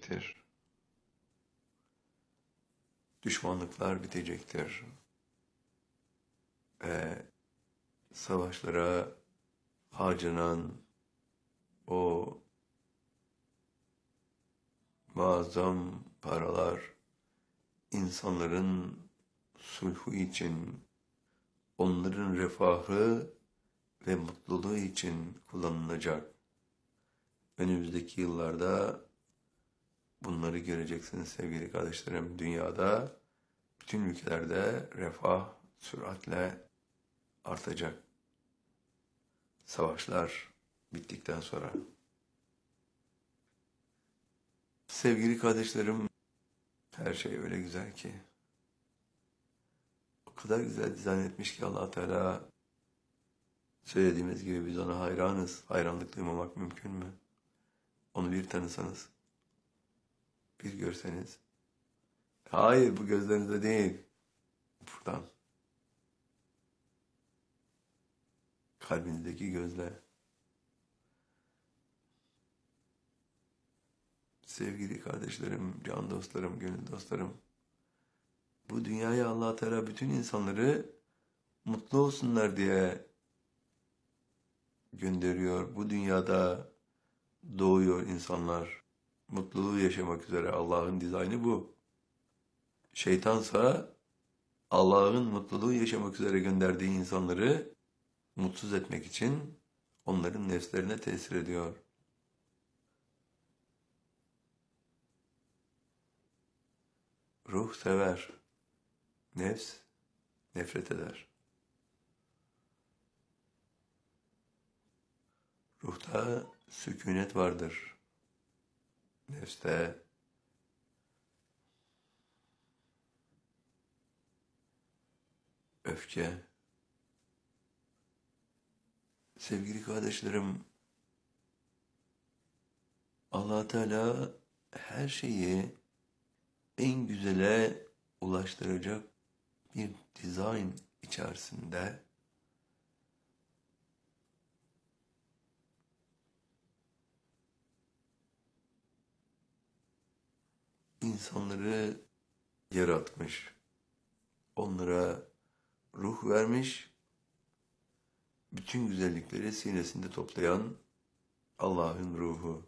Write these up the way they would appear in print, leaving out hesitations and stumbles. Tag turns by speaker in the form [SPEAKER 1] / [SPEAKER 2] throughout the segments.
[SPEAKER 1] bitecektir. Düşmanlıklar bitecektir. Ve savaşlara harcanan o muazzam paralar insanların sulhu için, onların refahı ve mutluluğu için kullanılacak. Önümüzdeki yıllarda bunları göreceksiniz sevgili kardeşlerim. Dünyada, bütün ülkelerde refah süratle artacak. Savaşlar bittikten sonra. Sevgili kardeşlerim, her şey öyle güzel ki. O kadar güzel dizayn etmiş ki Allah Teala, söylediğimiz gibi biz ona hayranız. Hayranlık duymamak mümkün mü? Onu bir tanısanız, bir görseniz. Hayır, bu gözlerinizde değil. Buradan. Kalbinizdeki gözle. Sevgili kardeşlerim, can dostlarım, gönül dostlarım. Bu dünyaya Allah Teala bütün insanları mutlu olsunlar diye gönderiyor. Bu dünyada doğuyor insanlar. Mutluluğu yaşamak üzere. Allah'ın dizaynı bu. Şeytansa Allah'ın mutluluğu yaşamak üzere gönderdiği insanları mutsuz etmek için onların nefslerine tesir ediyor. Ruh sever, nefs nefret eder. Ruhta sükunet vardır. Nefste öfke. Sevgili kardeşlerim, Allah Teala her şeyi en güzele ulaştıracak bir dizayn içerisinde insanları yaratmış, onlara ruh vermiş, bütün güzellikleri sinesinde toplayan Allah'ın ruhu.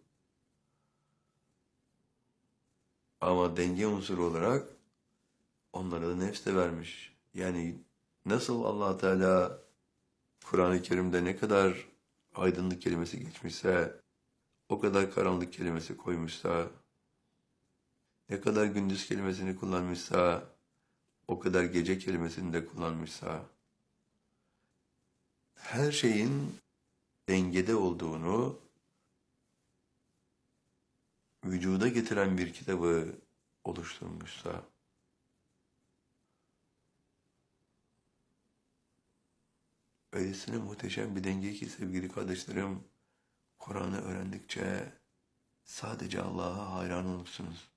[SPEAKER 1] Ama denge unsuru olarak onlara da nefs de vermiş. Yani nasıl Allah Teala Kur'an-ı Kerim'de ne kadar aydınlık kelimesi geçmişse, o kadar karanlık kelimesi koymuşsa, ne kadar gündüz kelimesini kullanmışsa, o kadar gece kelimesini de kullanmışsa, her şeyin dengede olduğunu vücuda getiren bir kitabı oluşturmuşsa, öylesine muhteşem bir denge ki sevgili kardeşlerim, Kur'an'ı öğrendikçe sadece Allah'a hayran olursunuz.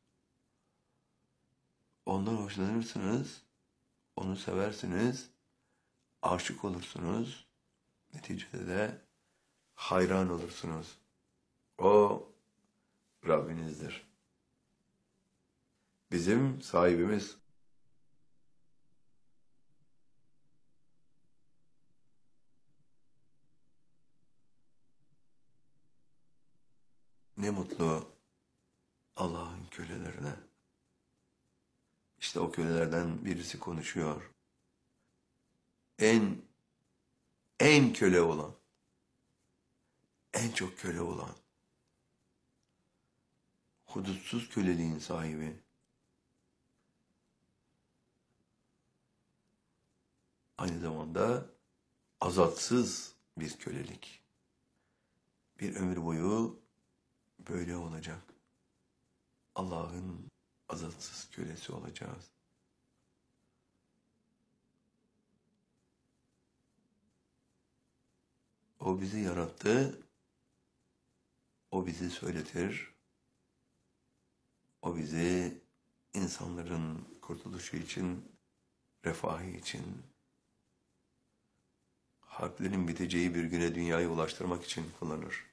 [SPEAKER 1] Ondan hoşlanırsınız, onu seversiniz, aşık olursunuz, neticede de hayran olursunuz. O Rabbinizdir. Bizim sahibimiz. Ne mutlu Allah'ın kölelerine. İşte o kölelerden birisi konuşuyor. En köle olan, en çok köle olan, hudutsuz köleliğin sahibi, aynı zamanda azatsız bir kölelik. Bir ömür boyu böyle olacak. Allah'ın azatsız kölesi olacağız. O bizi yarattı, o bizi söyletir, o bizi insanların kurtuluşu için, refahı için, harplerin biteceği bir güne dünyayı ulaştırmak için kullanır.